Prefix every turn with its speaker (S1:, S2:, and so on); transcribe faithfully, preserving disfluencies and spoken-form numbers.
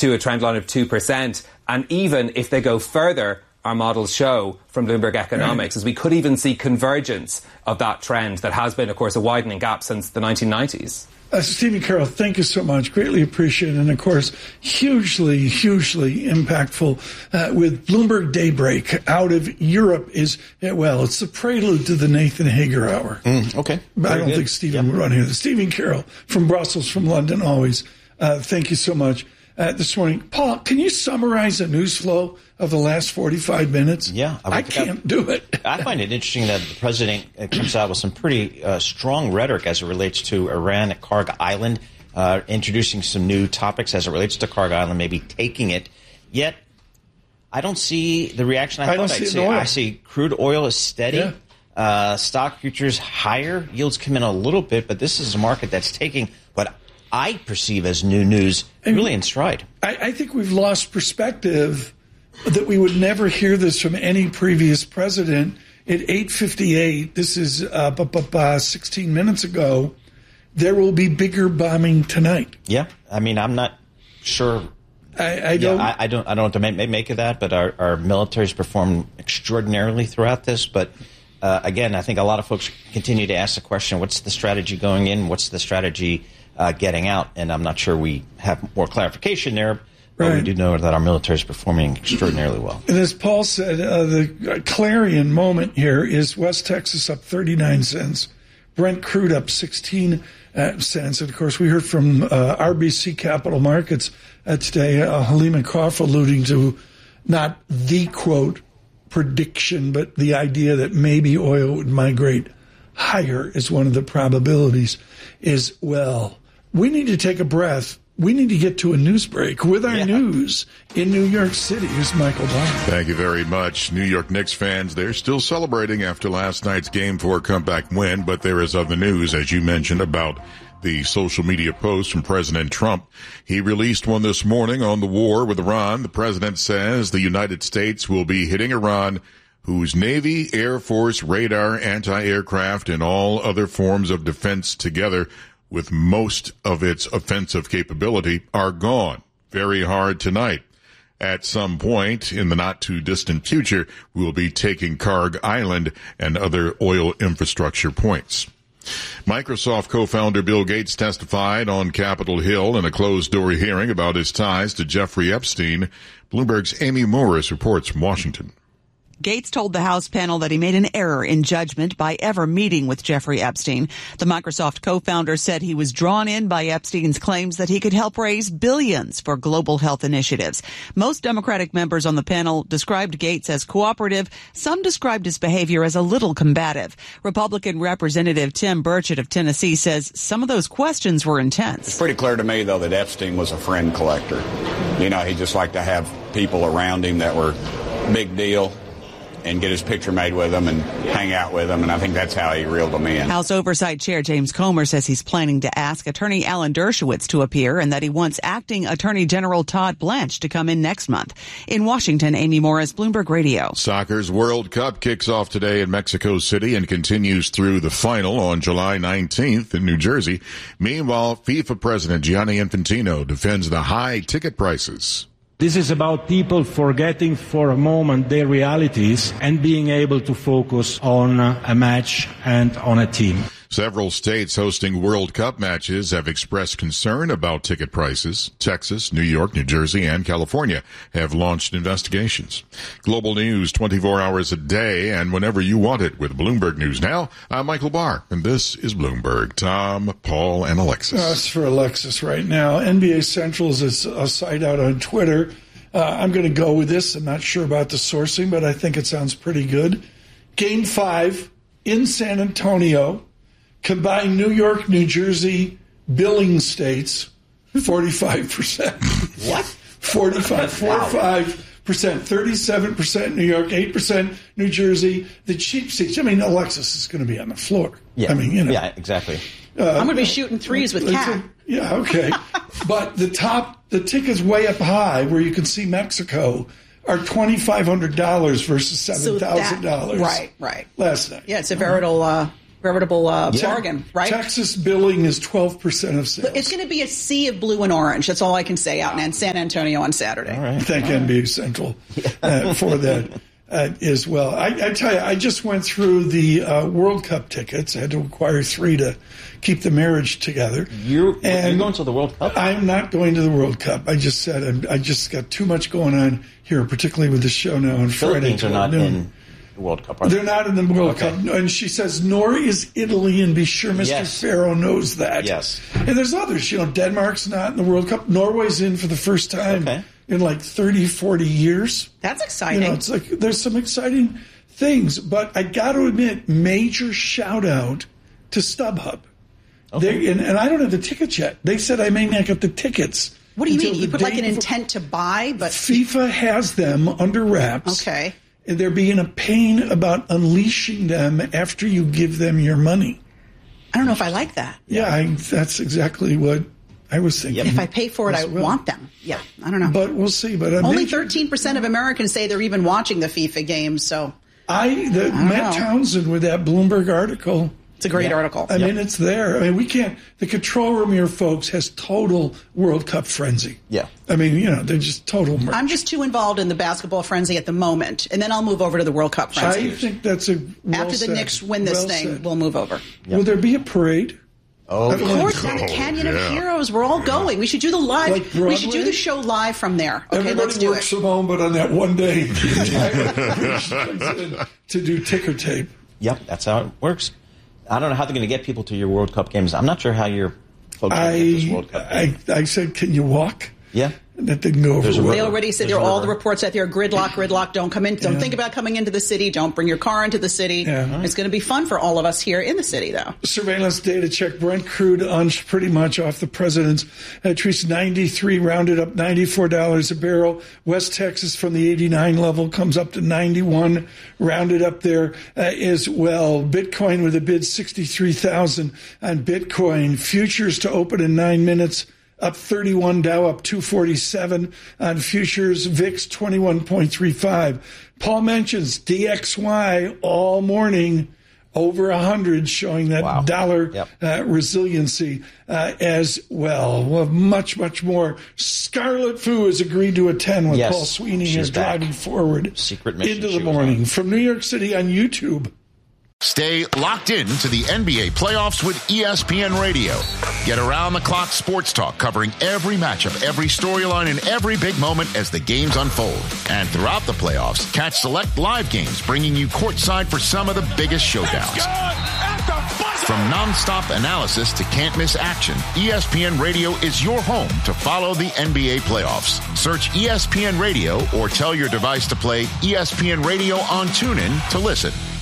S1: to a trend line of two percent. And even if they go further, our models show from Bloomberg Economics, right, is we could even see convergence of that trend that has been, of course, a widening gap since the nineteen nineties.
S2: Uh, Stephen Carroll, thank you so much. Greatly appreciated. And, of course, hugely, hugely impactful uh, with Bloomberg Daybreak out of Europe is, well, it's the prelude to the Nathan Hager Hour.
S3: Mm, okay.
S2: But I don't
S3: good.
S2: think Stephen
S3: Yep.
S2: would run here. Stephen Carroll from Brussels, from London, always. Uh, thank you so much. Uh, this morning, Paul, can you summarize the news flow of the last forty-five minutes?
S3: Yeah.
S2: I, I can't I, do it.
S3: I find it interesting that the president comes out with some pretty uh, strong rhetoric as it relates to Iran at Karg Island, uh, introducing some new topics as it relates to Karg Island, maybe taking it. Yet, I don't see the reaction I, I thought I'd see. I see crude oil is steady. Yeah. Uh, stock futures higher. Yields come in a little bit, but this is a market that's taking what I perceive as new news really in stride.
S2: I, I think we've lost perspective that we would never hear this from any previous president. At eight fifty-eight, this is uh, b- b- b- sixteen minutes ago, there will be bigger bombing tonight.
S3: Yeah, I mean, I'm not sure.
S2: I, I don't.
S3: Yeah, I, I don't. I don't know what to make, make of that. But our, our military's performed extraordinarily throughout this. But uh, again, I think a lot of folks continue to ask the question: what's the strategy going in? What's the strategy Uh, getting out? And I'm not sure we have more clarification there, but right. we do know that our military is performing extraordinarily well.
S2: And as Paul said, uh, the clarion moment here is West Texas up thirty-nine cents, Brent crude up sixteen uh, cents. And, of course, we heard from uh, R B C Capital Markets uh, today, uh, Halima Croft alluding to not the, quote, prediction, but the idea that maybe oil would migrate higher is one of the probabilities is, well, we need to take a breath. We need to get to a news break with our yeah. news in New York City. Here's Michael Barr.
S4: Thank you very much. New York Knicks fans, they're still celebrating after last night's Game four comeback win, but there is other news, as you mentioned, about the social media post from President Trump. He released one this morning on the war with Iran. The president says the United States will be hitting Iran, whose Navy, Air Force, radar, anti-aircraft, and all other forms of defense together with most of its offensive capability are gone. Very hard tonight. At some point in the not-too-distant future, we will be taking Karg Island and other oil infrastructure points. Microsoft co-founder Bill Gates testified on Capitol Hill in a closed-door hearing about his ties to Jeffrey Epstein. Bloomberg's Amy Morris reports from Washington.
S5: Gates told the House panel that he made an error in judgment by ever meeting with Jeffrey Epstein. The Microsoft co-founder said he was drawn in by Epstein's claims that he could help raise billions for global health initiatives. Most Democratic members on the panel described Gates as cooperative. Some described his behavior as a little combative. Republican Representative Tim Burchett of Tennessee says some of those questions were intense.
S6: It's pretty clear to me, though, that Epstein was a friend collector. You know, he just liked to have people around him that were big deal and get his picture made with them and hang out with them, and I think that's how he reeled them in.
S5: House Oversight Chair James Comer says he's planning to ask Attorney Alan Dershowitz to appear and that he wants Acting Attorney General Todd Blanche to come in next month. In Washington, Amy Morris, Bloomberg Radio.
S4: Soccer's World Cup kicks off today in Mexico City and continues through the final on July nineteenth in New Jersey. Meanwhile, FIFA President Gianni Infantino defends the high ticket prices.
S7: This is about people forgetting for a moment their realities and being able to focus on a match and on a team.
S4: Several states hosting World Cup matches have expressed concern about ticket prices. Texas, New York, New Jersey, and California have launched investigations. Global news twenty-four hours a day and whenever you want it with Bloomberg News Now. I'm Michael Barr, and this is Bloomberg. Tom, Paul, and Alexis.
S2: Uh, it's for Alexis right now. N B A Central is a, a site out on Twitter. Uh, I'm going to go with this. I'm not sure about the sourcing, but I think it sounds pretty good. Game five in San Antonio. Combined New York, New Jersey billing states, forty-five percent.
S3: What?
S2: forty-five, forty-five percent, thirty-seven percent New York, eight percent New Jersey. The cheap seats, I mean, Alexis is going to be on the floor.
S3: Yeah,
S2: I mean, you know.
S3: Yeah, exactly.
S8: Uh, I'm going to be shooting threes with Cat.
S2: Yeah, okay. But the top, the tickets way up high where you can see Mexico are twenty-five hundred dollars versus seven thousand dollars.
S8: So right, right.
S2: Last night.
S8: Yeah, it's a veritable... Uh, veritable uh,
S3: Yeah.
S8: bargain, right?
S2: Texas billing is twelve percent of sales.
S8: It's going to be a sea of blue and orange. That's all I can say out in San Antonio on Saturday.
S3: All right.
S2: Thank N B A Central uh, for that uh, as well. I, I tell you, I just went through the uh, World Cup tickets. I had to acquire three to keep the marriage together.
S3: You're,
S2: and
S3: you're going to the World Cup?
S2: I'm not going to the World Cup. I just said I'm, I just got too much going on here, particularly with the show now on Friday.
S3: Philippines are not
S2: noon.
S3: in the World Cup, are they?
S2: They're not in the World
S3: Okay.
S2: Cup. And she says, nor is Italy, and be sure Mister
S3: Yes.
S2: Farrow knows that.
S3: Yes.
S2: And there's others. You know, Denmark's not in the World Cup. Norway's in for the first time
S3: Okay.
S2: in like thirty, forty years.
S8: That's
S2: You
S8: exciting.
S2: know, it's like there's some exciting things. But I got to admit, major shout out to StubHub.
S3: Okay.
S2: They, and, and I don't have the tickets yet. They said I may not get the tickets.
S8: What do you
S2: until
S8: mean? You
S2: the
S8: put like
S2: day
S8: an
S2: before-
S8: intent to buy, but
S2: FIFA has them under wraps.
S8: okay.
S2: And they're being a pain about unleashing them after you give them your money.
S8: I don't know if I like that.
S2: Yeah, I, that's exactly what I was thinking.
S8: If I pay for it,
S2: as
S8: I
S2: well.
S8: want them. Yeah, I don't know.
S2: But we'll see. But I'm
S8: Only
S2: major-
S8: thirteen percent of Americans say they're even watching the FIFA games, so
S2: I the Matt
S8: know.
S2: Townsend with that Bloomberg article.
S8: it's a great
S3: Yeah.
S8: article.
S2: I mean, it's there. I mean, we can't. The control room here, folks, has total World Cup frenzy.
S3: Yeah.
S2: I mean, you know, they're just total. Merch.
S8: I'm just too involved in the basketball frenzy at the moment, and then I'll move over to the World Cup
S2: I
S8: frenzy.
S2: think that's a well
S8: After the
S2: said.
S8: Knicks win this
S2: Well
S8: thing,
S2: said.
S8: we'll move over.
S2: Will there be a parade?
S3: Oh,
S2: Of
S8: Of course, down the
S4: Oh,
S8: Canyon
S4: yeah.
S8: of Heroes. We're all going. We should do the live.
S2: Like
S8: we should do
S2: Broadway?
S8: the show live from there. Okay,
S2: Everybody
S8: let's do
S2: works
S8: it.
S2: from home, but on that one day, to do ticker tape.
S3: Yep, that's how it works. I don't know how they're going to get people to your World Cup games. I'm not sure how your folks are going to get this
S2: I,
S3: World Cup.
S2: I I said, can you walk?
S3: yeah.
S2: And that didn't go over
S3: There's a
S2: well.
S8: They already said
S3: There's
S8: there
S3: a
S8: are all the
S3: river.
S8: reports out there. Gridlock, gridlock. Don't come in. Don't
S2: Yeah.
S8: think about coming into the city. Don't bring your car into the city.
S2: Yeah.
S8: It's going to be fun for all of us here in the city, though.
S2: Surveillance data check Brent crude on pretty much off the president's uh, trees ninety-three, rounded up ninety-four dollars a barrel. West Texas from the eighty-nine level comes up to ninety-one, rounded up there uh, as well. Bitcoin with a bid sixty-three thousand on Bitcoin. Futures to open in nine minutes. Up thirty-one, Dow up two forty-seven on futures, V I X twenty-one point three five. Paul mentions D X Y all morning, over one hundred, showing that
S3: Wow.
S2: dollar
S3: Yep.
S2: uh, resiliency uh, as well. We'll have much, much more. Scarlet Fu has agreed to attend with
S3: Yes,
S2: Paul Sweeney here
S3: she's back.
S2: driving forward
S3: Secret mission
S2: into
S3: she
S2: the
S3: was
S2: morning. From New York City on YouTube.
S4: Stay locked in to the N B A playoffs with E S P N Radio. Get around-the-clock sports talk covering every matchup, every storyline, and every big moment as the games unfold. And throughout the playoffs, catch select live games bringing you courtside for some of the biggest showdowns. From nonstop analysis to can't-miss action, E S P N Radio is your home to follow the N B A playoffs. Search E S P N Radio or tell your device to play E S P N Radio on TuneIn to listen.